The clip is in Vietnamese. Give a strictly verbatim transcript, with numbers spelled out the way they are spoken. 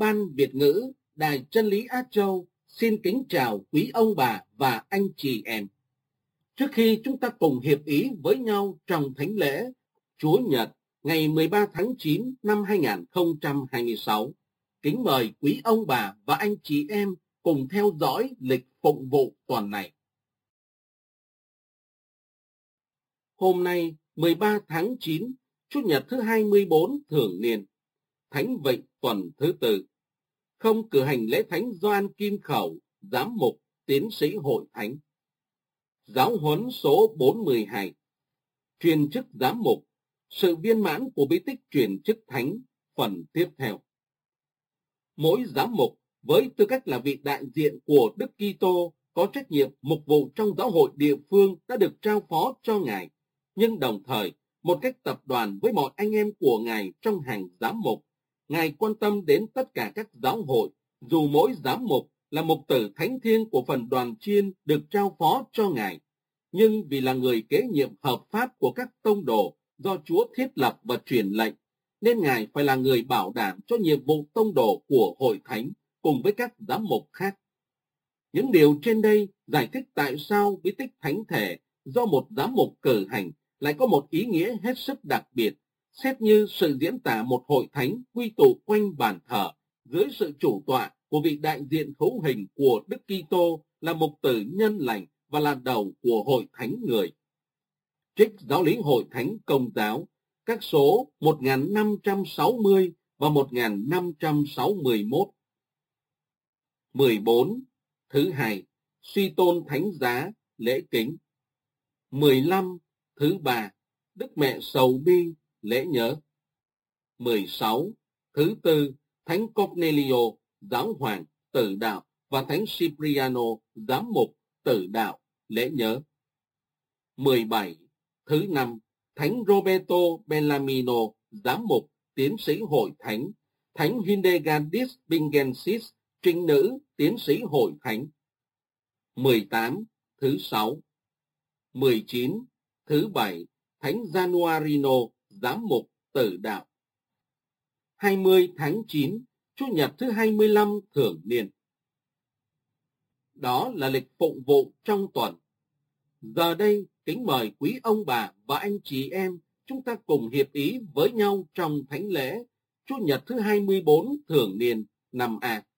Ban Việt ngữ, Đài Chân lý Á Châu xin kính chào quý ông bà và anh chị em. Trước khi chúng ta cùng hiệp ý với nhau trong thánh lễ Chúa Nhật ngày mười ba tháng chín năm hai nghìn không trăm hai mươi sáu, kính mời quý ông bà và anh chị em cùng theo dõi lịch phụng vụ tuần này. Hôm nay, mười ba tháng chín, Chủ nhật thứ hai mươi bốn thường niên, Thánh Vịnh tuần thứ tư. Không cử hành lễ thánh Gioan Kim Khẩu, giám mục, tiến sĩ hội thánh. Giáo huấn số bốn mươi hai. Truyền chức giám mục, sự viên mãn của bí tích truyền chức thánh, phần tiếp theo. Mỗi giám mục với tư cách là vị đại diện của Đức Kitô có trách nhiệm mục vụ trong giáo hội địa phương đã được trao phó cho Ngài, nhưng đồng thời một cách tập đoàn với mọi anh em của Ngài trong hàng giám mục, Ngài quan tâm đến tất cả các giáo hội, dù mỗi giám mục là mục tử thánh thiêng của phần đoàn chiên được trao phó cho Ngài, nhưng vì là người kế nhiệm hợp pháp của các tông đồ do Chúa thiết lập và truyền lệnh, nên Ngài phải là người bảo đảm cho nhiệm vụ tông đồ của hội thánh cùng với các giám mục khác. Những điều trên đây giải thích tại sao bí tích thánh thể do một giám mục cử hành lại có một ý nghĩa hết sức đặc biệt, xét như sự diễn tả một hội thánh quy tụ quanh bàn thờ dưới sự chủ tọa của vị đại diện hữu hình của Đức Kitô là mục tử nhân lành và là đầu của hội thánh người. Trích Giáo lý Hội Thánh Công giáo, các số một nghìn năm trăm sáu mươi và một nghìn năm trăm sáu mươi mốt. mười bốn. Thứ hai, suy tôn thánh giá, lễ kính. mười lăm. Thứ ba, Đức Mẹ Sầu Bi, lễ nhớ. mười sáu. Thứ tư, Thánh Cornelio, giáo hoàng, tử đạo và Thánh Cipriano, giám mục, tử đạo, lễ nhớ. mười bảy. Thứ năm, Thánh Roberto Bellarmino, giám mục, tiến sĩ hội thánh, Thánh Hildegardis Bingensis, trinh nữ, tiến sĩ hội thánh. mười tám. Thứ sáu. mười chín. Thứ bảy, Thánh Januarino, giám mục, tử đạo. hai mươi tháng chín, Chủ nhật thứ hai mươi lăm thường niên. Đó là lịch phụng vụ trong tuần. Giờ đây, kính mời quý ông bà và anh chị em chúng ta cùng hiệp ý với nhau trong thánh lễ Chủ nhật thứ hai mươi bốn thường niên năm A.